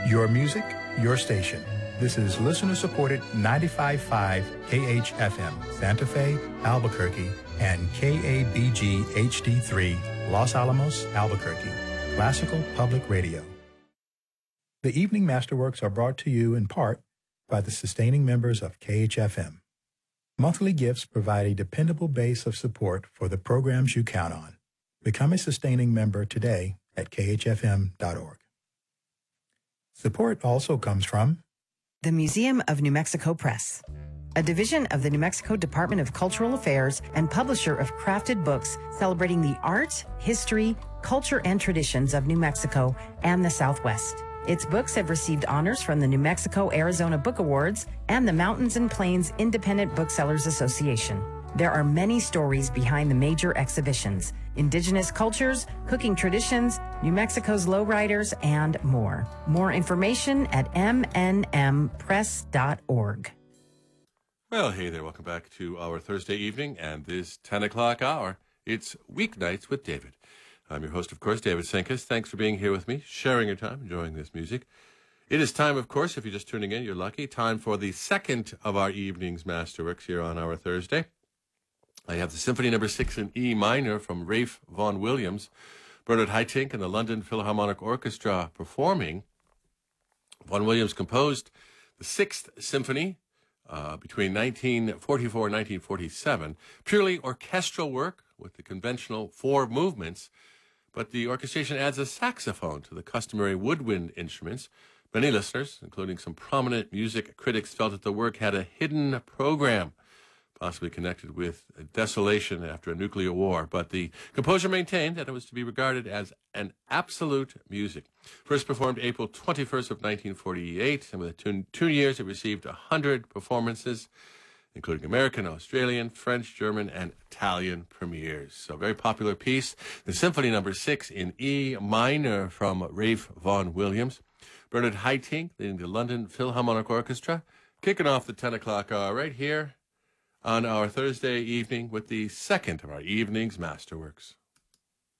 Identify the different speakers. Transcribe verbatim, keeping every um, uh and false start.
Speaker 1: Your music, your station. This is listener-supported ninety-five point five K H F M, Santa Fe, Albuquerque, and K A B G H D three, Los Alamos, Albuquerque. Classical Public Radio. The Evening Masterworks are brought to you in part by the sustaining members of K H F M. Monthly gifts provide a dependable base of support for the programs you count on. Become a sustaining member today at K H F M dot org. Support also comes from
Speaker 2: the Museum of New Mexico Press, a division of the New Mexico Department of Cultural Affairs and publisher of crafted books celebrating the art, history, culture, and traditions of New Mexico and the Southwest. Its books have received honors from the New Mexico-Arizona Book Awards and the Mountains and Plains Independent Booksellers Association. There are many stories behind the major exhibitions: indigenous cultures, cooking traditions, New Mexico's lowriders, and more. More information at m n m press dot org.
Speaker 3: Well, hey there. Welcome back to our Thursday evening and this ten o'clock hour. It's Weeknights with David. I'm your host, of course, David Senkus. Thanks for being here with me, sharing your time, enjoying this music. It is time, of course, if you're just tuning in, you're lucky, time for the second of our evening's masterworks here on our Thursday. I have the Symphony Number Six in E minor from Ralph Vaughan Williams, Bernard Haitink and the London Philharmonic Orchestra performing. Vaughan Williams composed the Sixth Symphony uh, between nineteen forty-four and nineteen forty-seven, purely orchestral work with the conventional four movements, but the orchestration adds a saxophone to the customary woodwind instruments. Many listeners, including some prominent music critics, felt that the work had a hidden program, possibly connected with desolation after a nuclear war, but the composer maintained that it was to be regarded as an absolute music. First performed April twenty-first of nineteen forty-eight, and within two, two years it received one hundred performances, including American, Australian, French, German, and Italian premieres. So a very popular piece, the Symphony Number Six in E minor from Ralph Vaughan Williams. Bernard Haitink leading the London Philharmonic Orchestra, kicking off the ten o'clock hour right here on our Thursday evening with the second of our evening's Masterworks.